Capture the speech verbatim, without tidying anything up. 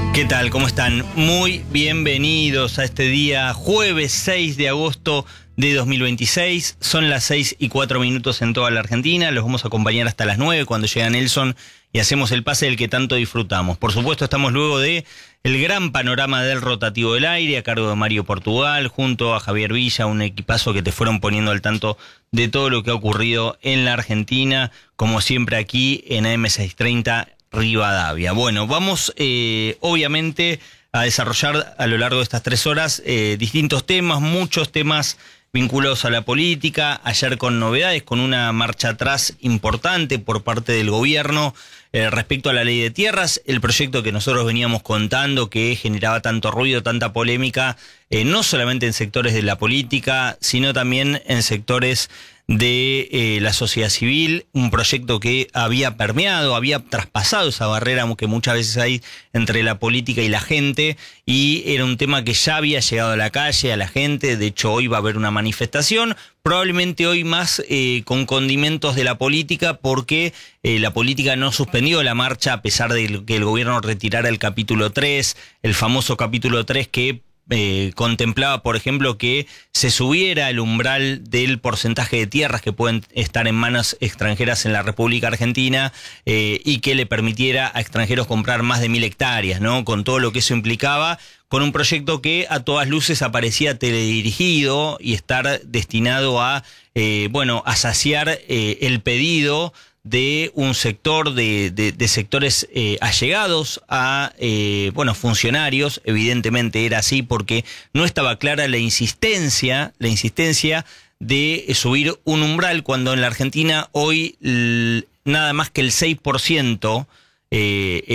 ¿Qué tal? ¿Cómo están? Muy bienvenidos a este día, jueves seis de agosto de dos mil veintiséis. Son las seis y cuatro minutos en toda la Argentina. Los vamos a acompañar hasta las nueve cuando llega Nelson y hacemos el pase del que tanto disfrutamos. Por supuesto, estamos luego de el gran panorama del rotativo del aire a cargo de Mario Portugal, junto a Javier Villa, un equipazo que te fueron poniendo al tanto de todo lo que ha ocurrido en la Argentina, como siempre aquí en A M seiscientos treinta Rivadavia. Bueno, vamos eh, obviamente a desarrollar a lo largo de estas tres horas eh, distintos temas, muchos temas vinculados a la política. Ayer con novedades, con una marcha atrás importante por parte del gobierno eh, respecto a la ley de tierras, el proyecto que nosotros veníamos contando que generaba tanto ruido, tanta polémica, eh, no solamente en sectores de la política, sino también en sectores de eh, la sociedad civil, un proyecto que había permeado, había traspasado esa barrera que muchas veces hay entre la política y la gente, y era un tema que ya había llegado a la calle, a la gente. De hecho, hoy va a haber una manifestación, probablemente hoy más eh, con condimentos de la política, porque eh, la política no suspendió la marcha a pesar de que el gobierno retirara el capítulo tres, el famoso capítulo tres que Eh, contemplaba, por ejemplo, que se subiera el umbral del porcentaje de tierras que pueden estar en manos extranjeras en la República Argentina eh, y que le permitiera a extranjeros comprar más de mil hectáreas, ¿no? Con todo lo que eso implicaba, con un proyecto que a todas luces aparecía teledirigido y estar destinado a, eh, bueno, a saciar eh, el pedido de un sector de, de, de sectores eh, allegados a eh, bueno, funcionarios. Evidentemente era así porque no estaba clara la insistencia, la insistencia de subir un umbral cuando en la Argentina hoy l- nada más que el seis por ciento eh,